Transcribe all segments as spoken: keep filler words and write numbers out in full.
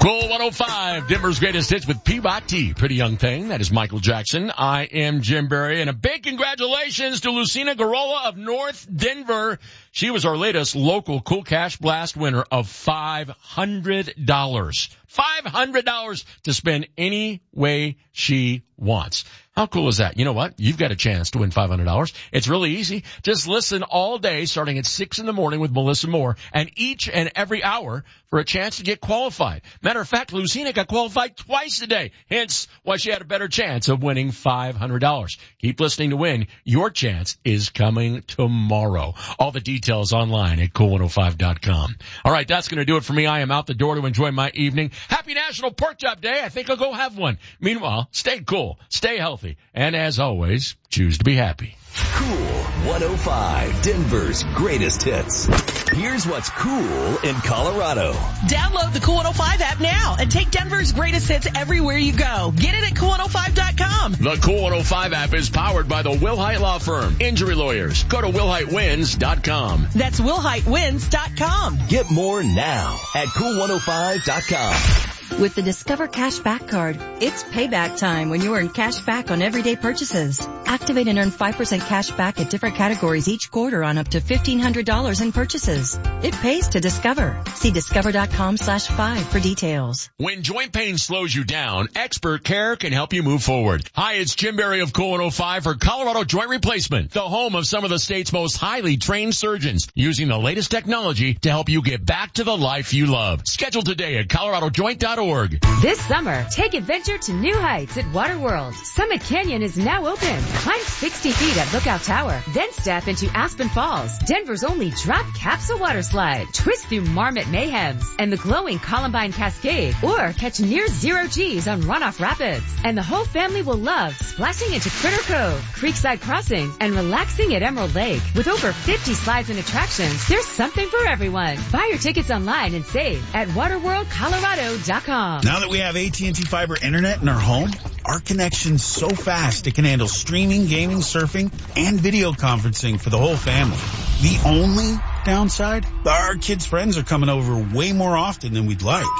Cool one oh five, Denver's greatest hits with Peabody. Pretty Young Thing. That is Michael Jackson. I am Jim Berry. And a big congratulations to Lucina Garola of North Denver. She was our latest local Cool Cash Blast winner of five hundred dollars. five hundred dollars to spend any way she wants. How cool is that? You know what? You've got a chance to win five hundred dollars. It's really easy. Just listen all day starting at six in the morning with Melissa Moore and each and every hour for a chance to get qualified. Matter of fact, Lucina got qualified twice a day, hence why she had a better chance of winning five hundred dollars. Keep listening to win. Your chance is coming tomorrow. All the details online at cool one oh five dot com. All right, that's going to do it for me. I am out the door to enjoy my evening. Happy National Pork Chop Day. I think I'll go have one. Meanwhile, stay cool, stay healthy, and as always, choose to be happy. Cool one oh five, Denver's greatest hits. Here's what's cool in Colorado. Download the Cool one oh five app now and take Denver's greatest hits everywhere you go. Get it at cool one oh five dot com. The Cool one oh five app is powered by the Wilhite Law Firm. Injury lawyers. Go to wilhite wins dot com. That's wilhite wins dot com. Get more now at cool one oh five dot com. With the Discover Cash Back Card, it's payback time when you earn cash back on everyday purchases. Activate and earn five percent cash back at different categories each quarter on up to fifteen hundred dollars in purchases. It pays to Discover. See discover dot com slash five for details. When joint pain slows you down, Expert Care can help you move forward. Hi, it's Jim Berry of Cool one oh five for Colorado Joint Replacement, the home of some of the state's most highly trained surgeons, using the latest technology to help you get back to the life you love. Schedule today at colorado joint dot org. This summer, take adventure to new heights at Water World. Summit Canyon is now open. Climb sixty feet at Lookout Tower. Then step into Aspen Falls, Denver's only drop capsule water slide. Twist through Marmot Mayhems and the glowing Columbine Cascade. Or catch near zero G's on Runoff Rapids. And the whole family will love splashing into Critter Cove, Creekside Crossings, and relaxing at Emerald Lake. With over fifty slides and attractions, there's something for everyone. Buy your tickets online and save at water world colorado dot com. Now that we have A T and T Fiber Internet in our home, our connection's so fast it can handle streaming, gaming, surfing, and video conferencing for the whole family. The only downside? Our kids' friends are coming over way more often than we'd like.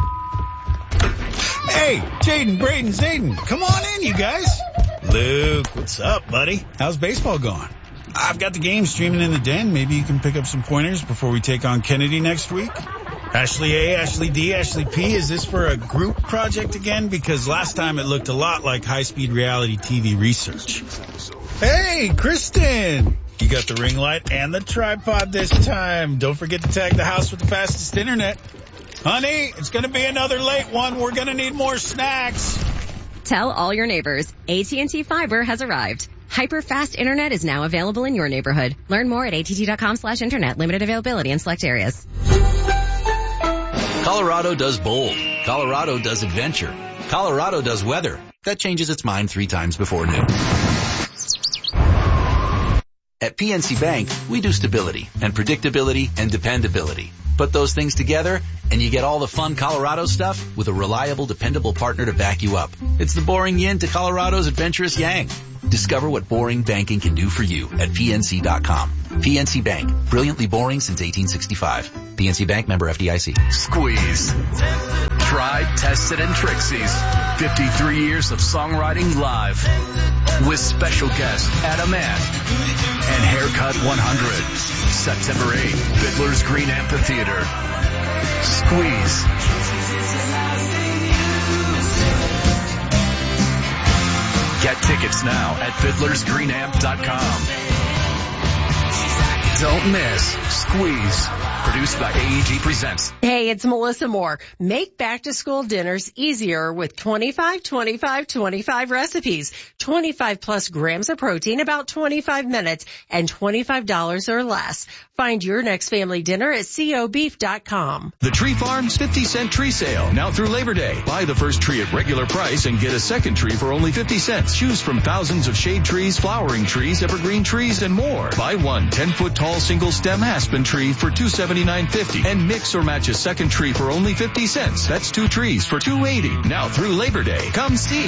Hey, Jaden, Braden, Zayden, come on in, you guys. Luke, what's up, buddy? How's baseball going? I've got the game streaming in the den. Maybe you can pick up some pointers before we take on Kennedy next week. Ashley A, Ashley D, Ashley P, is this for a group project again? Because last time it looked a lot like high-speed reality T V research. Hey, Kristen! You got the ring light and the tripod this time. Don't forget to tag the house with the fastest internet. Honey, it's going to be another late one. We're going to need more snacks. Tell all your neighbors, A T and T Fiber has arrived. Hyper-fast internet is now available in your neighborhood. Learn more at A T T dot com slash internet. Limited availability in select areas. Colorado does bold. Colorado does adventure. Colorado does weather. That changes its mind three times before noon. At P N C Bank, we do stability and predictability and dependability. Put those things together, and you get all the fun Colorado stuff with a reliable, dependable partner to back you up. It's the boring yin to Colorado's adventurous yang. Discover what boring banking can do for you at P N C dot com. P N C Bank, brilliantly boring since eighteen sixty-five. P N C Bank, member F D I C. Squeeze. Tried, tested, and Trixie's. fifty-three years of songwriting live. With special guest Adam Ant and Haircut one hundred. September eighth, Fiddler's Green Amphitheater. Squeeze. Get tickets now at fiddlers green amp dot com. Don't miss Squeeze. Produced by A E G Presents. Hey, it's Melissa Moore. Make back-to-school dinners easier with twenty-five, twenty-five, twenty-five recipes. twenty-five plus grams of protein, about twenty-five minutes, and twenty-five dollars or less. Find your next family dinner at co beef dot com. The Tree Farm's fifty cent tree sale, now through Labor Day. Buy the first tree at regular price and get a second tree for only fifty cents. Choose from thousands of shade trees, flowering trees, evergreen trees, and more. Buy one ten-foot tall single-stem aspen tree for two seventy-nine fifty and mix or match a second tree for only fifty cents. That's two trees for two eighty. Now through Labor Day. Come see.